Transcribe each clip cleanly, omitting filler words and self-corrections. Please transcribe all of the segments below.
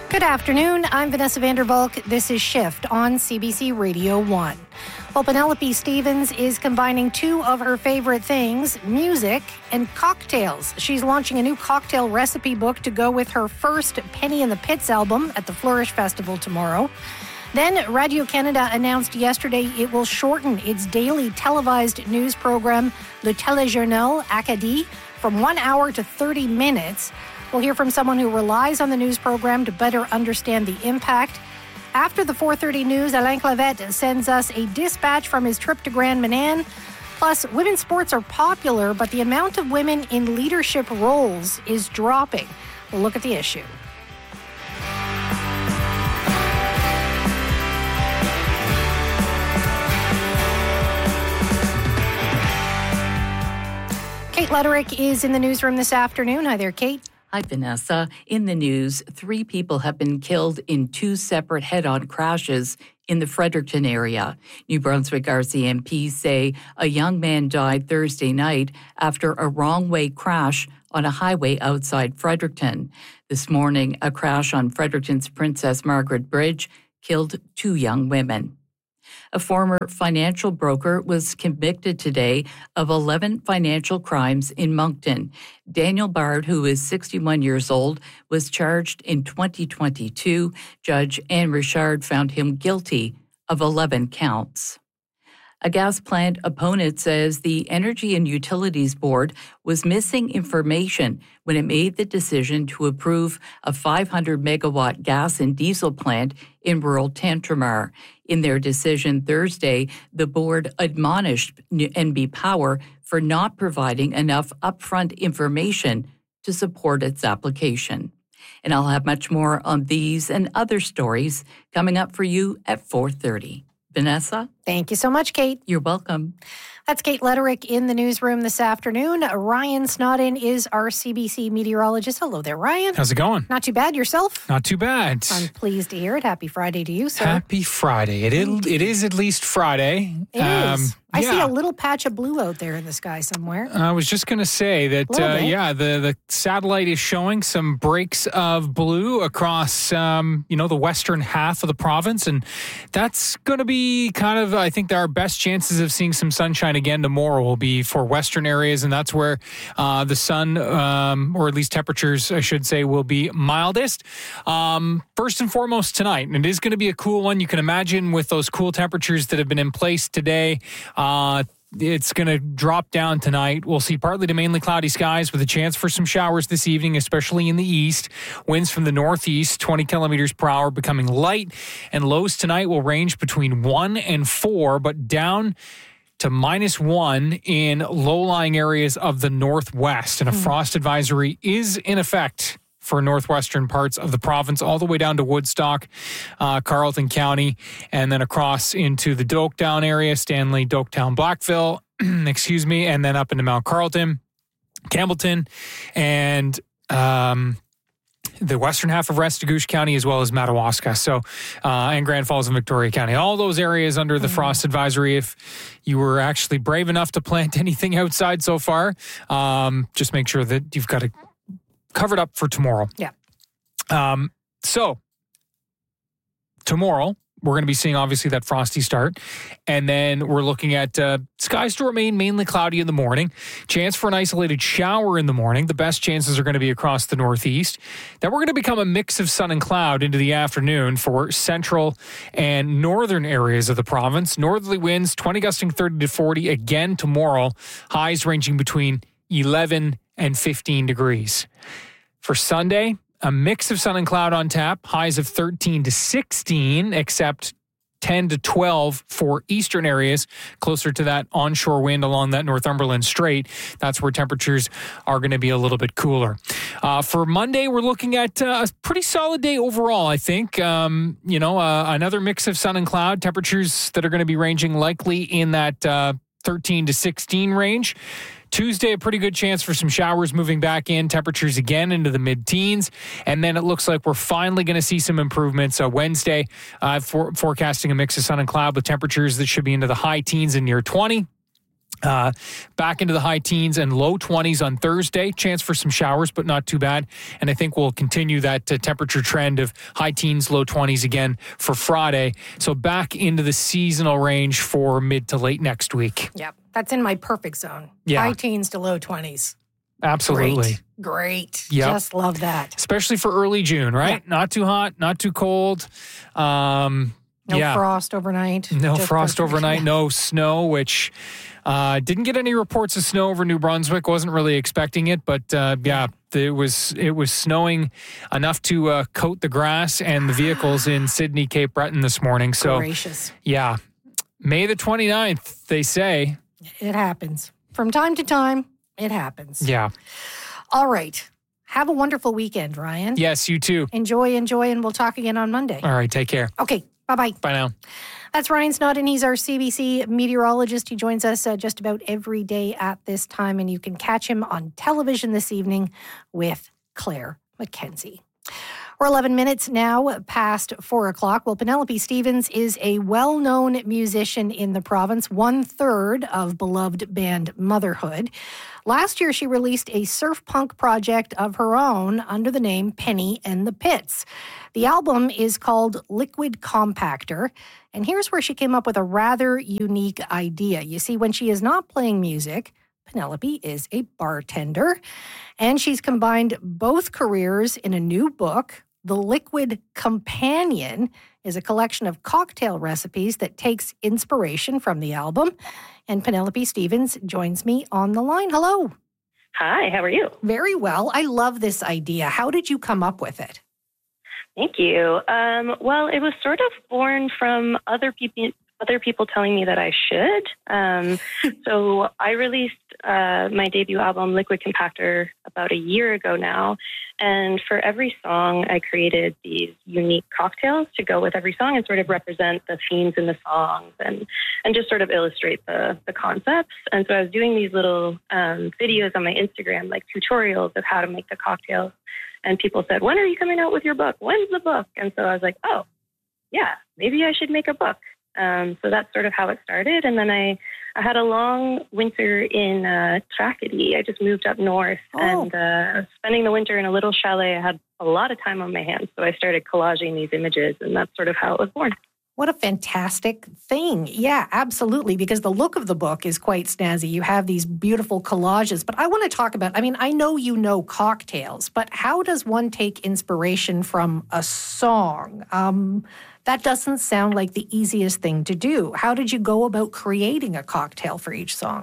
Good afternoon. I'm Vanessa Vandervalk. This is Shift on CBC Radio 1. Well, Penelope Stevens is combining two of her favorite things, music and cocktails. She's launching a new cocktail recipe book to go with her first Penny in the Pits album at the Flourish Festival tomorrow. Then Radio-Canada announced yesterday it will shorten its daily televised news program, Le Téléjournal Acadie, from 1 hour to 30 minutes. We'll hear from someone who relies on the news program to better understand the impact. After the 4:30 news, Alain Clavette sends us a dispatch from his trip to Grand Manan. Plus, women's sports are popular, but the amount of women in leadership roles is dropping. We'll look at the issue. Kate Lederick is in the newsroom this afternoon. Hi there, Kate. Hi, Vanessa. In the news, 3 people have been killed in 2 separate head-on crashes in the Fredericton area. New Brunswick RCMP say a young man died Thursday night after a wrong-way crash on a highway outside Fredericton. This morning, a crash on Fredericton's Princess Margaret Bridge killed 2 young women. A former financial broker was convicted today of 11 financial crimes in Moncton. Daniel Bard, who is 61 years old, was charged in 2022. Judge Anne Richard found him guilty of 11 counts. A gas plant opponent says the Energy and Utilities Board was missing information when it made the decision to approve a 500-megawatt gas and diesel plant in rural Tantramar. In their decision Thursday, the board admonished NB Power for not providing enough upfront information to support its application. And I'll have much more on these and other stories coming up for you at 4:30. Vanessa? Thank you so much, Kate. You're welcome. That's Kate Lederick in the newsroom this afternoon. Ryan Snodden is our CBC meteorologist. Hello there, Ryan. How's it going? Not too bad. Yourself? Not too bad. I'm pleased to hear it. Happy Friday to you, sir. Happy Friday. It is at least Friday. It is. I see a little patch of blue out there in the sky somewhere. I was just going to say that, the satellite is showing some breaks of blue across, the western half of the province. And that's going to be kind of, I think, our best chances of seeing some sunshine again tomorrow will be for western areas. And that's where the sun, or at least temperatures, I should say, will be mildest. First and foremost tonight, and it is going to be a cool one. You can imagine with those cool temperatures that have been in place today. It's going to drop down tonight. We'll see partly to mainly cloudy skies with a chance for some showers this evening, especially in the east. Winds from the northeast, 20 kilometers per hour, becoming light. And lows tonight will range between 1 and 4, but down to -1 in low-lying areas of the northwest. And a frost advisory is in effect for northwestern parts of the province, all the way down to Woodstock, Carleton County, and then across into the Doketown area, Stanley, Doketown, Blackville, and then up into Mount Carleton, Campbellton, and the western half of Restigouche County, as well as Madawaska, and Grand Falls and Victoria County. All those areas under the frost advisory. If you were actually brave enough to plant anything outside so far, just make sure that you've got it covered up for tomorrow. Yeah. So tomorrow, we're going to be seeing, obviously, that frosty start. And then we're looking at skies to remain mainly cloudy in the morning. Chance for an isolated shower in the morning. The best chances are going to be across the northeast. Then we're going to become a mix of sun and cloud into the afternoon for central and northern areas of the province. Northerly winds, 20 gusting 30 to 40 again tomorrow. Highs ranging between 11 and 15 degrees. For Sunday, a mix of sun and cloud on tap, highs of 13 to 16, except 10 to 12 for eastern areas, closer to that onshore wind along that Northumberland Strait. That's where temperatures are going to be a little bit cooler. For Monday, we're looking at a pretty solid day overall, I think. Another mix of sun and cloud, temperatures that are going to be ranging likely in that 13 to 16 range. Tuesday, a pretty good chance for some showers moving back in. Temperatures again into the mid-teens. And then it looks like we're finally going to see some improvements. Wednesday, forecasting a mix of sun and cloud with temperatures that should be into the high teens and near 20. Back into the high teens and low 20s on Thursday. Chance for some showers, but not too bad. And I think we'll continue that temperature trend of high teens, low 20s again for Friday. So back into the seasonal range for mid to late next week. Yep. That's in my perfect zone. Yeah. High teens to low 20s. Absolutely. Great. Yep. Just love that. Especially for early June, right? Yeah. Not too hot, not too cold. No frost overnight. No Just frost perfect. overnight. No snow, which didn't get any reports of snow over New Brunswick. Wasn't really expecting it, but it was snowing enough to coat the grass and the vehicles in Sydney, Cape Breton this morning. So, gracious. Yeah, May the 29th, they say. It happens. From time to time, it happens. Yeah. All right. Have a wonderful weekend, Ryan. Yes, you too. Enjoy, and we'll talk again on Monday. All right, take care. Okay, bye-bye. Bye now. That's Ryan Snodden. He's our CBC meteorologist. He joins us just about every day at this time, and you can catch him on television this evening with Claire McKenzie. We're 11 minutes now past 4 o'clock. Well, Penelope Stevens is a well-known musician in the province, 1/3 of beloved band Motherhood. Last year, she released a surf punk project of her own under the name Penny and the Pits. The album is called Liquid Compactor, and here's where she came up with a rather unique idea. You see, when she is not playing music, Penelope is a bartender, and she's combined both careers in a new book. The Liquid Companion is a collection of cocktail recipes that takes inspiration from the album. And Penelope Stevens joins me on the line. Hello. Hi, how are you? Very well. I love this idea. How did you come up with it? Thank you. Well, it was sort of born from other people telling me that I should. So I released my debut album, Liquid Compactor, about a year ago now. And for every song, I created these unique cocktails to go with every song and sort of represent the themes in the songs and just sort of illustrate the concepts. And so I was doing these little videos on my Instagram, like tutorials of how to make the cocktails. And people said, when are you coming out with your book? When's the book? And so I was like, oh, yeah, maybe I should make a book. So that's sort of how it started. And then I had a long winter in Tracadie. I just moved up north and I was spending the winter in a little chalet. I had a lot of time on my hands. So I started collaging these images, and that's sort of how it was born. What a fantastic thing. Yeah, absolutely, because the look of the book is quite snazzy. You have these beautiful collages, but I want to talk about, I know you know cocktails, but how does one take inspiration from a song? That doesn't sound like the easiest thing to do. How did you go about creating a cocktail for each song?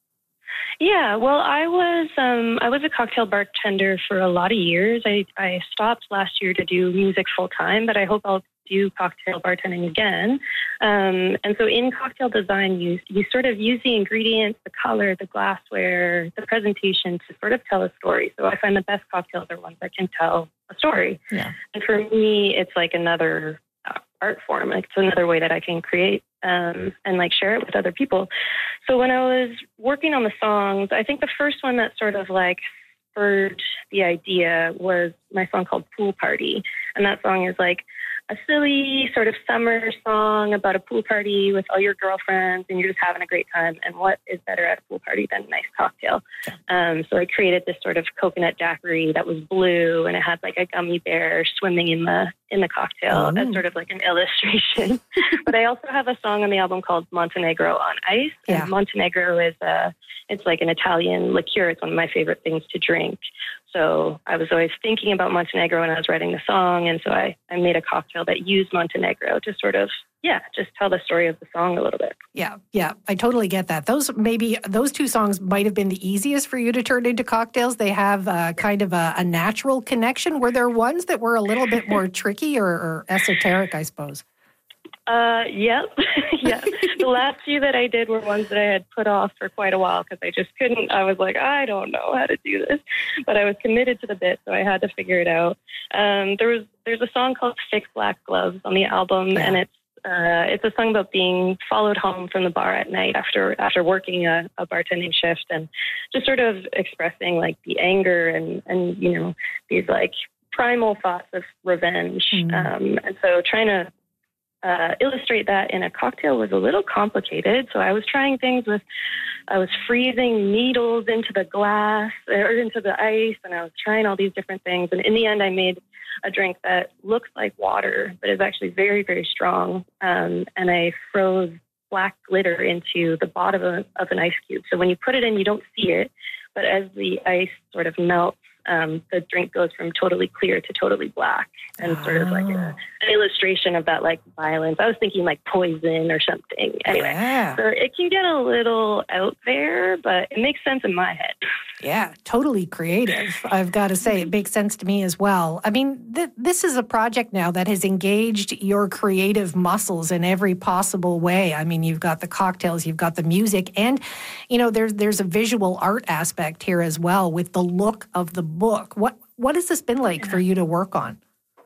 Yeah, well, I was a cocktail bartender for a lot of years. I stopped last year to do music full time, but I hope I'll do cocktail bartending again. And so in cocktail design, you sort of use the ingredients, the color, the glassware, the presentation to sort of tell a story. So I find the best cocktails are ones that can tell a story. Yeah. And for me, it's like another art form. It's another way that I can create and like share it with other people. So when I was working on the songs, I think the first one that sort of like spurred the idea was my song called Pool Party. And that song is like a silly sort of summer song about a pool party with all your girlfriends and you're just having a great time. And what is better at a pool party than a nice cocktail? So I created this sort of coconut daiquiri that was blue and it had like a gummy bear swimming in the cocktail as sort of like an illustration. But I also have a song on the album called Montenegro on Ice. Yeah. And Montenegro is it's like an Italian liqueur. It's one of my favorite things to drink. So I was always thinking about Montenegro when I was writing the song. And so I made a cocktail that used Montenegro to sort of, just tell the story of the song a little bit. Yeah, I totally get that. Those two songs might have been the easiest for you to turn into cocktails. They have kind of a natural connection. Were there ones that were a little bit more tricky or esoteric, I suppose? Yep. Yeah. The last few that I did were ones that I had put off for quite a while because I just couldn't. I was like, I don't know how to do this, but I was committed to the bit, so I had to figure it out. There's a song called Thick Black Gloves on the album, and it's a song about being followed home from the bar at night after working a bartending shift, and just sort of expressing like the anger and these like primal thoughts of revenge. And so trying to illustrate that in a cocktail was a little complicated. So I was trying things with I was freezing needles into the glass or into the ice, and I was trying all these different things. And in the end, I made a drink that looks like water, but is actually very, very strong. And I froze black glitter into the bottom of an ice cube. So when you put it in, you don't see it, but as the ice sort of melts, the drink goes from totally clear to totally black, and sort of like an illustration of that like violence. I was thinking like poison or something. Anyway, so it can get a little out there, but it makes sense in my head. Yeah, totally creative. I've got to say, it makes sense to me as well. I mean, this is a project now that has engaged your creative muscles in every possible way. I mean, you've got the cocktails, you've got the music, and, you know, there's a visual art aspect here as well with the look of the book. What has this been like for you to work on?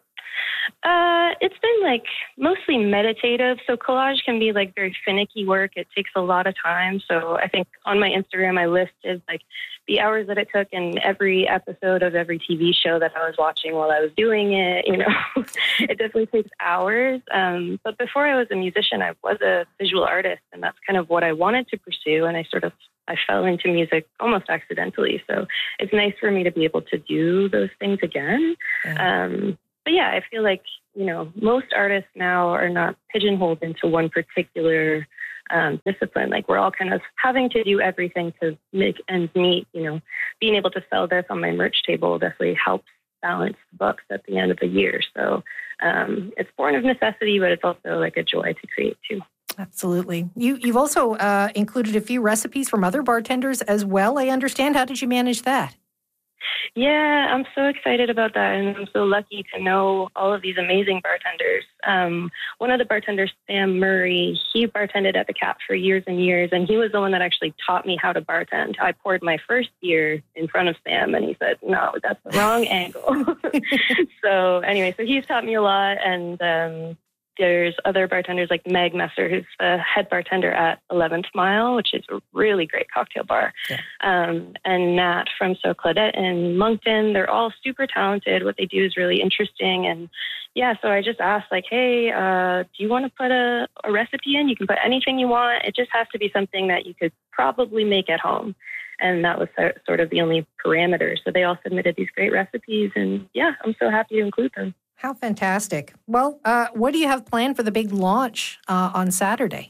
It's been like mostly meditative. So collage can be like very finicky work. It takes a lot of time. So I think on my Instagram, I listed like the hours that it took in every episode of every TV show that I was watching while I was doing it. You know, it definitely takes hours. But before I was a musician, I was a visual artist, and that's kind of what I wanted to pursue. And I fell into music almost accidentally. So it's nice for me to be able to do those things again. But yeah, I feel like, you know, most artists now are not pigeonholed into one particular discipline. Like, we're all kind of having to do everything to make ends meet. You know, being able to sell this on my merch table definitely helps balance the books at the end of the year. So it's born of necessity, but it's also like a joy to create too. Absolutely. You've also included a few recipes from other bartenders as well, I understand. How did you manage that? Yeah, I'm so excited about that, and I'm so lucky to know all of these amazing bartenders. One of the bartenders, Sam Murray, he bartended at the Cap for years and years, and he was the one that actually taught me how to bartend. I poured my first beer in front of Sam, and he said, "No, that's the wrong angle." So anyway, so he's taught me a lot, and there's other bartenders like Meg Messer, who's the head bartender at 11th Mile, which is a really great cocktail bar. Yeah. And Nat from So Claudette in Moncton. They're all super talented. What they do is really interesting. And yeah, so I just asked like, hey, do you want to put a recipe in? You can put anything you want. It just has to be something that you could probably make at home. And that was sort of the only parameter. So they all submitted these great recipes. And yeah, I'm so happy to include them. How fantastic. Well, what do you have planned for the big launch on Saturday?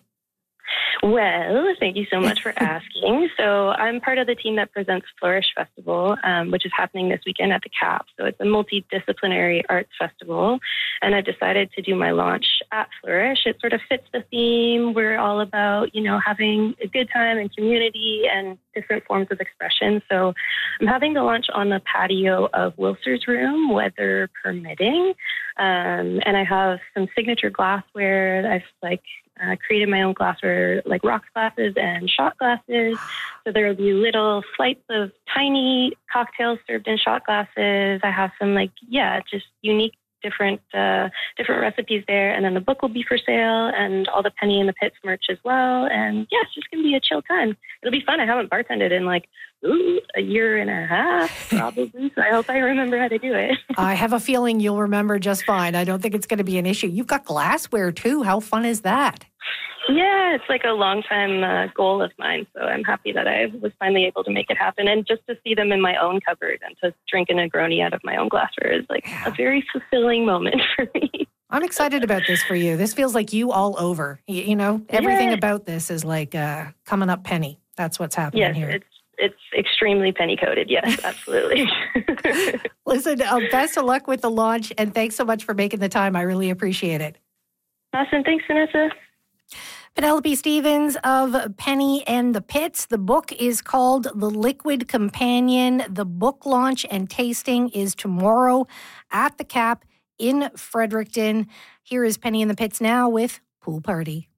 Well, thank you so much for asking. So I'm part of the team that presents Flourish Festival, which is happening this weekend at the Cap. So it's a multidisciplinary arts festival, and I've decided to do my launch at Flourish. It sort of fits the theme. We're all about, you know, having a good time and community and different forms of expression. So I'm having the launch on the patio of Wilser's Room, weather permitting. And I have some signature glassware. I've created my own glassware, like rocks glasses and shot glasses. So there will be little flights of tiny cocktails served in shot glasses. I have some just unique different recipes there. And then the book will be for sale and all the Penny and the Pits merch as well. And yeah, it's just going to be a chill time. It'll be fun. I haven't bartended in a year and a half probably. So I hope I remember how to do it. I have a feeling you'll remember just fine. I don't think it's going to be an issue. You've got glassware too. How fun is that? Yeah, it's like a long time goal of mine. So I'm happy that I was finally able to make it happen. And just to see them in my own cupboard and to drink a Negroni out of my own glassware is a very fulfilling moment for me. I'm excited about this for you. This feels like you all over. You know, everything about this is like coming up Penny. That's what's happening here. It's extremely penny coated. Yes, absolutely. Listen, best of luck with the launch. And thanks so much for making the time. I really appreciate it. Awesome. Thanks, Vanessa. Penelope Stevens of Penny and the Pits. The book is called The Liquid Companion. The book launch and tasting is tomorrow at the Cap in Fredericton. Here is Penny and the Pits now with Pool Party.